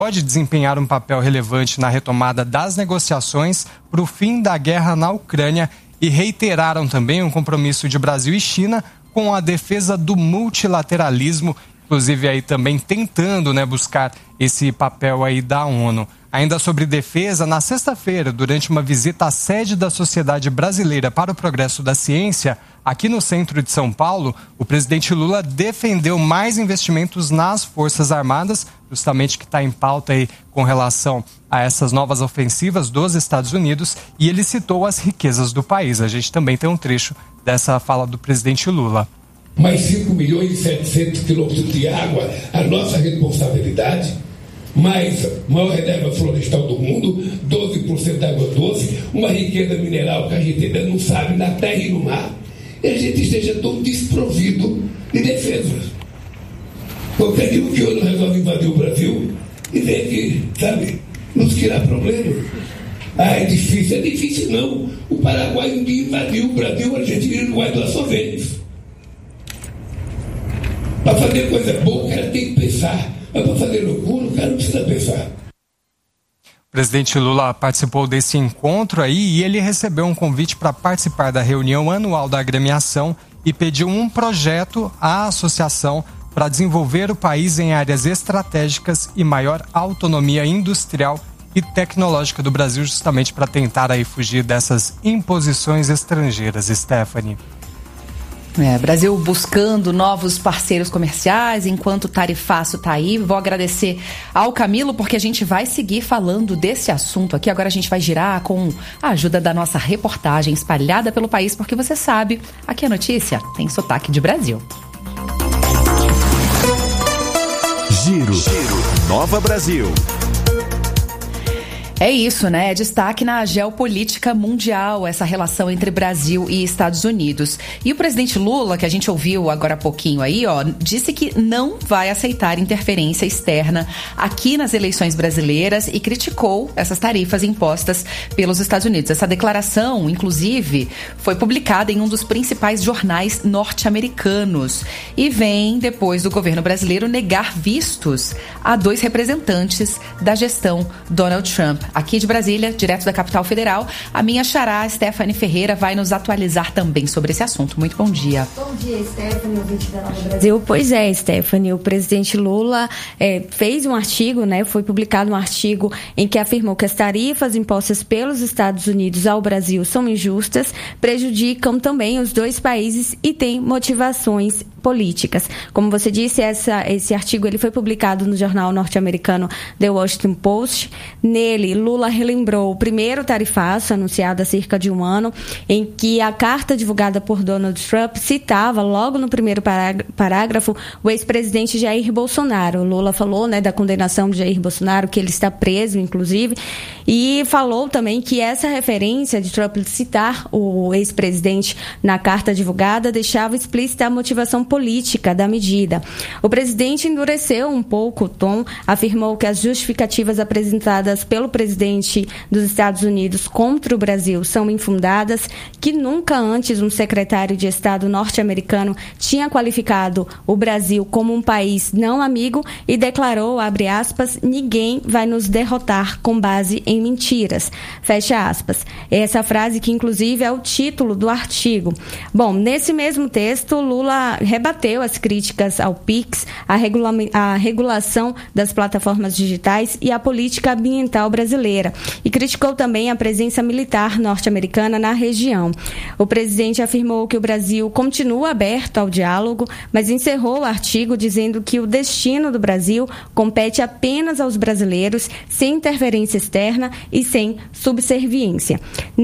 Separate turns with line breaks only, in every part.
pode desempenhar um papel relevante na retomada das negociações para o fim da guerra na Ucrânia e reiteraram também um compromisso de Brasil e China com a defesa do multilateralismo, inclusive aí também tentando, buscar esse papel aí da ONU. Ainda sobre defesa, na sexta-feira, durante uma visita à sede da Sociedade Brasileira para o Progresso da Ciência, aqui no centro de São Paulo, o presidente Lula defendeu mais investimentos nas Forças Armadas, justamente que está em pauta aí com relação a essas novas ofensivas dos Estados Unidos, e ele citou as riquezas do país. A gente também tem um trecho dessa fala do presidente Lula.
Mais 5 milhões e 700 quilômetros de água, a nossa responsabilidade, mais maior reserva florestal do mundo, 12% da água doce, uma riqueza mineral que a gente ainda não sabe na terra e no mar, e a gente esteja todo desprovido de defesa. Qualquer dia que eu não resolve invadir o Brasil e vem aqui, nos tirar problema. É difícil não. O Paraguai um dia invadiu o Brasil, a Argentina e o Uruguai duas só vezes. Para fazer coisa boa, o cara tem que pensar. Mas para fazer loucura, o cara não precisa pensar.
O presidente Lula participou desse encontro aí e ele recebeu um convite para participar da reunião anual da agremiação e pediu um projeto à associação para desenvolver o país em áreas estratégicas e maior autonomia industrial e tecnológica do Brasil, justamente para tentar aí fugir dessas imposições estrangeiras, Stephanie.
Brasil buscando novos parceiros comerciais, enquanto o tarifaço está aí. Vou agradecer ao Camilo, porque a gente vai seguir falando desse assunto aqui. Agora a gente vai girar com a ajuda da nossa reportagem espalhada pelo país, porque você sabe, aqui a notícia tem sotaque de Brasil.
Giro. Nova Brasil.
É isso, né? Destaque na geopolítica mundial, essa relação entre Brasil e Estados Unidos. E o presidente Lula, que a gente ouviu agora há pouquinho aí, disse que não vai aceitar interferência externa aqui nas eleições brasileiras e criticou essas tarifas impostas pelos Estados Unidos. Essa declaração, inclusive, foi publicada em um dos principais jornais norte-americanos e vem depois do governo brasileiro negar vistos a 2 representantes da gestão Donald Trump. Aqui de Brasília, direto da capital federal, a minha xará, Stephanie Ferreira, vai nos atualizar também sobre esse assunto. Muito bom dia.
Bom dia, Stephanie, ouvinte da Nova Brasil. Pois é, Stephanie, o presidente Lula fez um artigo, foi publicado um artigo em que afirmou que as tarifas impostas pelos Estados Unidos ao Brasil são injustas, prejudicam também os 2 países e têm motivações políticas. Como você disse, esse artigo ele foi publicado no jornal norte-americano The Washington Post. Nele, Lula relembrou o primeiro tarifaço anunciado há cerca de um ano, em que a carta divulgada por Donald Trump citava, logo no primeiro parágrafo, o ex-presidente Jair Bolsonaro. Lula falou da condenação de Jair Bolsonaro, que ele está preso, inclusive, e falou também que essa referência de Trump citar o ex-presidente na carta divulgada deixava explícita a motivação política da medida. O presidente endureceu um pouco o tom, afirmou que as justificativas apresentadas pelo presidente dos Estados Unidos contra o Brasil são infundadas, que nunca antes um secretário de Estado norte-americano tinha qualificado o Brasil como um país não amigo e declarou, abre aspas, ninguém vai nos derrotar com base em mentiras, fecha aspas. Essa frase que inclusive é o título do artigo. Bom, nesse mesmo texto, Lula rebateu as críticas ao PIX, a regulação das plataformas digitais e a política ambiental brasileira, e criticou também a presença militar norte-americana na região. O presidente afirmou que o Brasil continua aberto ao diálogo, mas encerrou o artigo dizendo que o destino do Brasil compete apenas aos brasileiros, sem interferência externa e sem subserviência.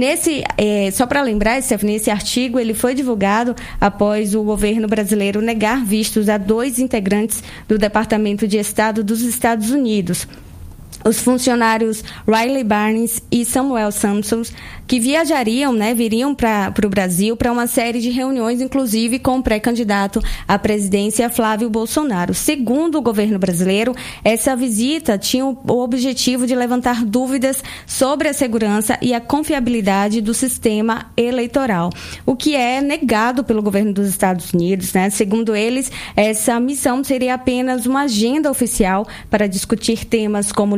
Só para lembrar, Stephanie, esse artigo ele foi divulgado após o governo brasileiro negar vistos a 2 integrantes do Departamento de Estado dos Estados Unidos. os funcionários Riley Barnes e Samuel Sampson, que viajariam, viriam para o Brasil para uma série de reuniões, inclusive com o pré-candidato à presidência Flávio Bolsonaro. Segundo o governo brasileiro, essa visita tinha o objetivo de levantar dúvidas sobre a segurança e a confiabilidade do sistema eleitoral, o que é negado pelo governo dos Estados Unidos, Segundo eles, essa missão seria apenas uma agenda oficial para discutir temas como